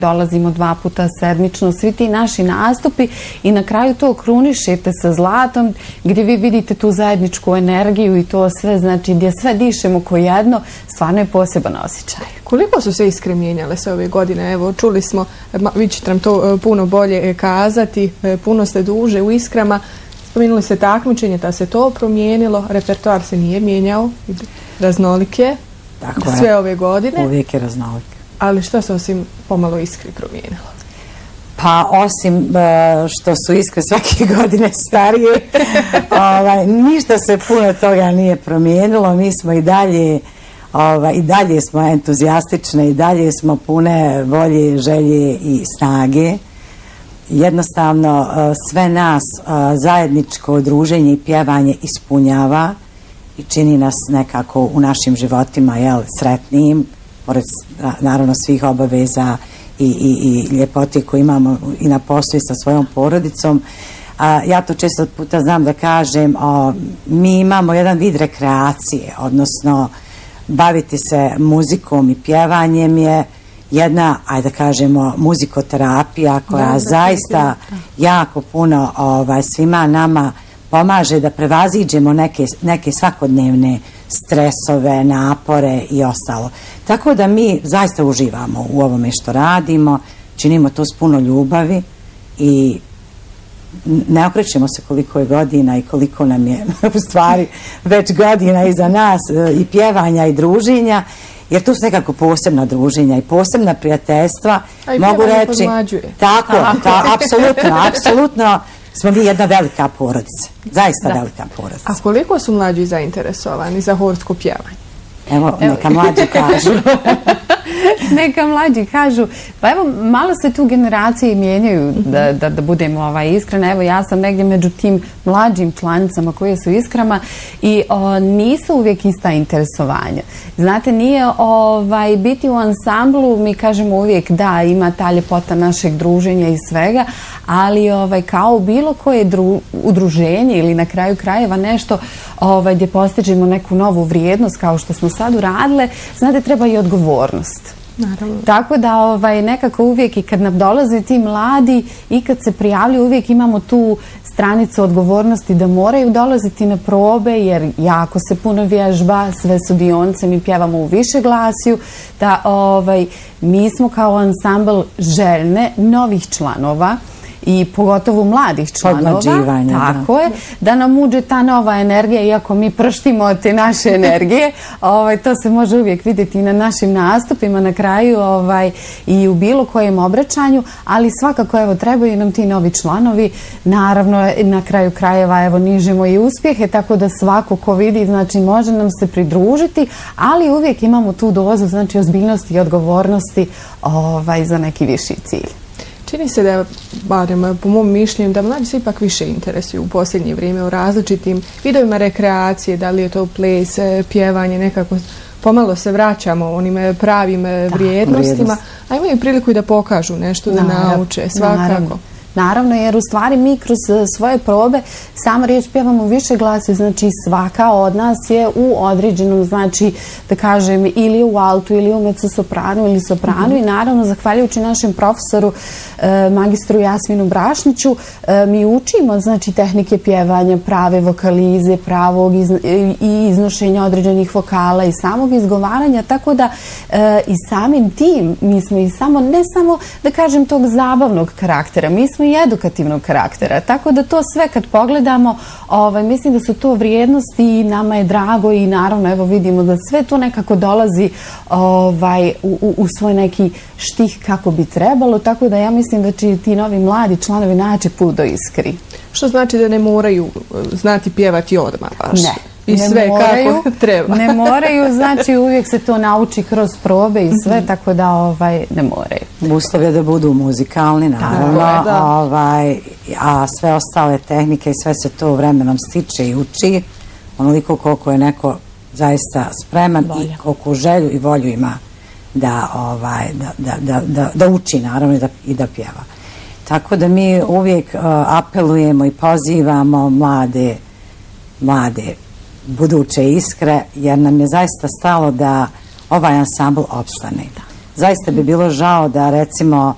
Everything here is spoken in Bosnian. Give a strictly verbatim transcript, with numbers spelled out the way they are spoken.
dolazimo dva puta sedmično, svi ti naši nastupi i na kraju to krunišete sa Zlatom gdje vi vidite tu zajedničku energiju i to sve, znači gdje sve dišemo ko jedno, stvarno je poseban osjećaj. Koliko su se Iskre mijenjale sve ove godine? Evo, čuli smo, vi ćete nam to puno bolje kazati, puno ste duže u Iskrama, spomenuli ste takmičenje, da se to promijenilo, repertoar se nije mijenjao, raznolik je, Tako sve je. ove godine. Uvijek je raznolik. Ali što se osim pomalo Iskri promijenilo? Pa osim što su Iskre svake godine starije, ovaj, ništa se puno toga nije promijenilo. Mi smo i dalje, ovaj, i dalje smo entuzijastične, i dalje smo pune volje, želje i snage. Jednostavno sve nas zajedničko druženje i pjevanje ispunjava i čini nas nekako u našim životima, jel, sretnijim, pored naravno svih obaveza i, i, i ljepoti koje imamo i na poslu i sa svojom porodicom. A, ja to često puta znam da kažem, o, mi imamo jedan vid rekreacije, odnosno baviti se muzikom i pjevanjem je jedna, ajde da kažemo, muzikoterapija koja da, da, zaista da, da. jako puno ovaj, svima nama pomaže da prevaziđemo neke, neke svakodnevne stresove, napore i ostalo. Tako da mi zaista uživamo u ovome što radimo, činimo to s puno ljubavi i ne okrećemo se koliko je godina i koliko nam je u stvari već godina iza nas i pjevanja i druženja, jer tu su nekako posebna druženja i posebna prijateljstva. A i mogu pjevanje reći, podmlađuje. tako, ta, apsolutno, apsolutno smo mi jedna velika porodica, zaista da. velika porodica. A koliko su mlađi zainteresovani za horsko pjevanje? Evo, Evo. neka mlađi kažu. Neka mlađi kažu, pa evo malo se tu generacije mijenjaju, da, da, da budemo ovaj, iskreni. Evo ja sam negdje među tim mlađim članicama koje su Iskrama i o, nisu uvijek ista interesovanja. Znate, nije ovaj, biti u ansamblu, mi kažemo uvijek da, ima ta ljepota našeg druženja i svega, ali ovaj, kao bilo koje dru, udruženje ili na kraju krajeva nešto ovaj, gdje postižemo neku novu vrijednost kao što smo sad uradile, znate, treba i odgovornost. Naravno. Tako da ovaj, nekako uvijek i kad nam dolaze ti mladi i kad se prijavljuju uvijek imamo tu stranicu odgovornosti da moraju dolaziti na probe jer jako se puno vježba, sve su dionice, mi pjevamo u više glasiju, da ovaj, mi smo kao ansambl željne novih članova i pogotovo mladih članova, tako da. je, da nam uđe ta nova energija, iako mi prštimo od te naše energije, ovaj, to se može uvijek vidjeti i na našim nastupima na kraju ovaj, i u bilo kojem obraćanju, ali svakako evo trebaju nam ti novi članovi, naravno na kraju krajeva evo nižemo i uspjehe, tako da svako ko vidi znači može nam se pridružiti, ali uvijek imamo tu dozu znači ozbiljnosti i odgovornosti ovaj, za neki viši cilj. Čini se da, barem po mom mišljenju, da mlađi se ipak više interesuju u posljednje vrijeme u različitim vidovima rekreacije, da li je to ples, pjevanje, nekako pomalo se vraćamo onim pravim da, vrijednostima, a imaju priliku i da pokažu nešto, da naravno, nauče, svakako. Naravno. Naravno, jer u stvari mi kroz svoje probe sama riječ pjevamo više glasi, znači svaka od nas je u određenom, znači da kažem, ili u altu, ili u mezzosopranu, ili sopranu mm-hmm. i naravno, zahvaljujući našem profesoru, eh, magistru Jasminu Brašniću, eh, mi učimo, znači, tehnike pjevanja, prave vokalize, pravog iz, i iznošenja određenih vokala i samog izgovaranja, tako da eh, i samim tim mi smo i samo, ne samo, da kažem, tog zabavnog karaktera, mi smo i edukativnog karaktera. Tako da to sve kad pogledamo, ovaj, mislim da su to vrijednosti i nama je drago i naravno evo vidimo da sve to nekako dolazi ovaj, u, u svoj neki štih kako bi trebalo. Tako da ja mislim da će ti novi mladi članovi naći put do Iskri. Što znači da ne moraju znati pjevati odmah baš? Ne. I ne sve moraju, kako treba. Ne moraju, znači uvijek se to nauči kroz probe i sve, mm-hmm. tako da ovaj, ne moraju. Uslov je da budu muzikalni, naravno, je, da. Ovaj, a sve ostale tehnike i sve se to vremenom stiče i uči, onoliko koliko je neko zaista spreman Volja. I koliko želju i volju ima da, ovaj, da, da, da, da, da uči, naravno, i da, i da pjeva. Tako da mi uvijek uh, apelujemo i pozivamo mlade, mlade buduće Iskre, jer nam je zaista stalo da ovaj ansambl opstane. Zaista bi bilo žao da recimo